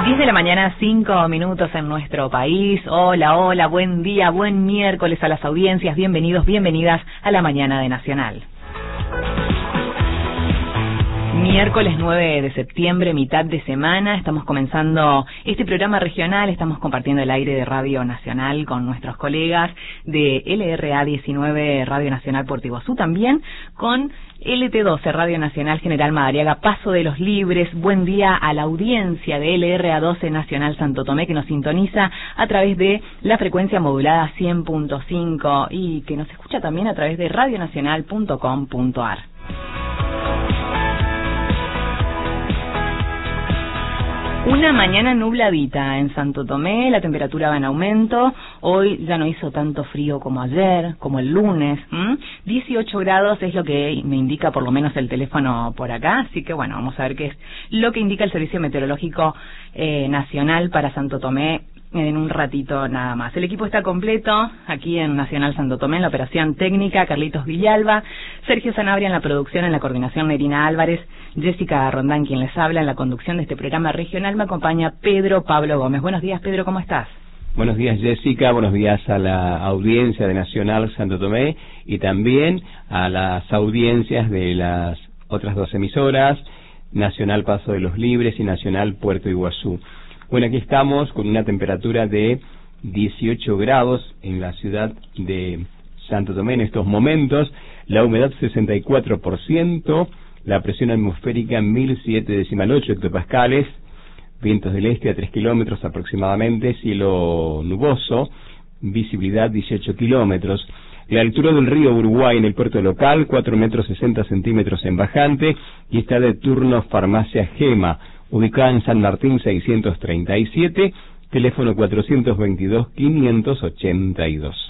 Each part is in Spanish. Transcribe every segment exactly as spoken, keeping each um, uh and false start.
diez de la mañana, cinco minutos en nuestro país. Hola, hola, buen día, buen miércoles a las audiencias. Bienvenidos, bienvenidas a la mañana de Nacional. Miércoles nueve de septiembre, mitad de semana, estamos comenzando este programa regional, estamos compartiendo el aire de Radio Nacional con nuestros colegas de L R A diecinueve Radio Nacional Puerto Iguazú, también con L T doce Radio Nacional General Madariaga, Paso de los Libres. Buen día a la audiencia de L R A doce Nacional Santo Tomé, que nos sintoniza a través de la frecuencia modulada cien punto cinco y que nos escucha también a través de radio nacional punto com punto a r. Una mañana nubladita en Santo Tomé, la temperatura va en aumento. Hoy ya no hizo tanto frío como ayer, como el lunes. ¿m? dieciocho grados es lo que me indica por lo menos el teléfono por acá, así que bueno, vamos a ver qué es lo que indica el Servicio Meteorológico eh, Nacional para Santo Tomé en un ratito nada más. El equipo está completo aquí en Nacional Santo Tomé, en la operación técnica, Carlitos Villalba, Sergio Sanabria en la producción, en la coordinación Nerina Álvarez, Jessica Rondán quien les habla en la conducción de este programa regional. Me acompaña Pedro Pablo Gómez. Buenos días, Pedro, ¿cómo estás? Buenos días, Jessica, buenos días a la audiencia de Nacional Santo Tomé y también a las audiencias de las otras dos emisoras, Nacional Paso de los Libres y Nacional Puerto Iguazú. Bueno, aquí estamos con una temperatura de dieciocho grados en la ciudad de Santo Tomé en estos momentos, la humedad sesenta y cuatro por ciento, la presión atmosférica mil siete decimal ocho hectopascales, vientos del este a tres kilómetros aproximadamente, cielo nuboso, visibilidad dieciocho kilómetros. La altura del río Uruguay en el puerto local, cuatro metros sesenta centímetros en bajante, y está de turno Farmacia Gema, ubicada en San Martín seiscientos treinta y siete, teléfono cuatrocientos veintidós, quinientos ochenta y dos.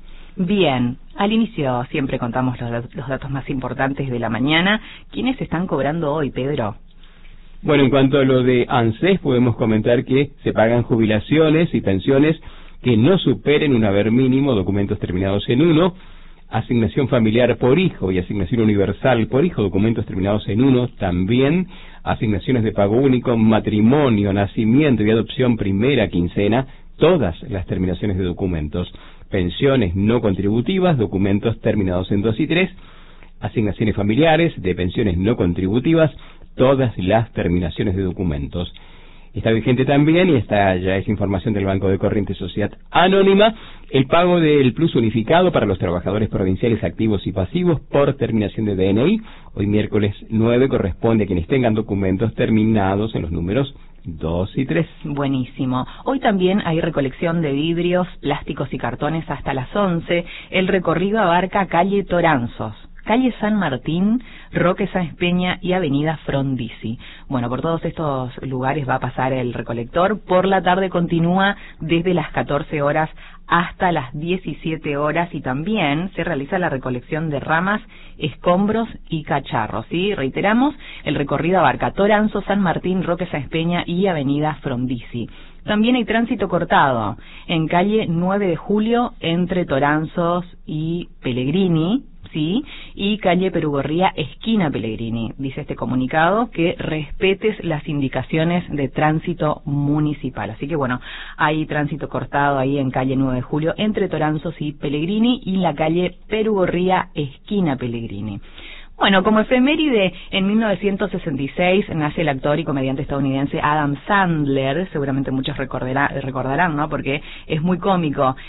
Bien, al inicio siempre contamos los, los datos más importantes de la mañana. ¿Quiénes están cobrando hoy, Pedro? Bueno, en cuanto a lo de ANSES, podemos comentar que se pagan jubilaciones y pensiones que no superen un haber mínimo, documentos terminados en uno, asignación familiar por hijo y asignación universal por hijo, documentos terminados en uno, también asignaciones de pago único, matrimonio, nacimiento y adopción primera quincena, todas las terminaciones de documentos, pensiones no contributivas, documentos terminados en dos y tres, asignaciones familiares de pensiones no contributivas, todas las terminaciones de documentos. Está vigente también, y esta ya es información del Banco de Corriente Sociedad Anónima, el pago del plus unificado para los trabajadores provinciales activos y pasivos por terminación de D N I. Hoy miércoles nueve corresponde a quienes tengan documentos terminados en los números dos y tres. Buenísimo. Hoy también hay recolección de vidrios, plásticos y cartones hasta las once. El recorrido abarca calle Toranzos, calle San Martín, Roque Sáenz Peña y avenida Frondizi. Bueno, por todos estos lugares va a pasar el recolector. Por la tarde continúa desde las catorce horas hasta las diecisiete horas y también se realiza la recolección de ramas, escombros y cacharros. ¿Sí? Reiteramos, el recorrido abarca Toranzo, San Martín, Roque Sáenz Peña y avenida Frondizi. También hay tránsito cortado en calle nueve de julio entre Toranzos y Pellegrini, sí, y calle Perugorría, esquina Pellegrini. Dice este comunicado que respetes las indicaciones de tránsito municipal. Así que bueno, hay tránsito cortado ahí en calle nueve de julio entre Toranzos y Pellegrini y la calle Perugorría, esquina Pellegrini. Bueno, como efeméride, en mil novecientos sesenta y seis nace el actor y comediante estadounidense Adam Sandler. Seguramente muchos recordará, recordarán, ¿no? Porque es muy cómico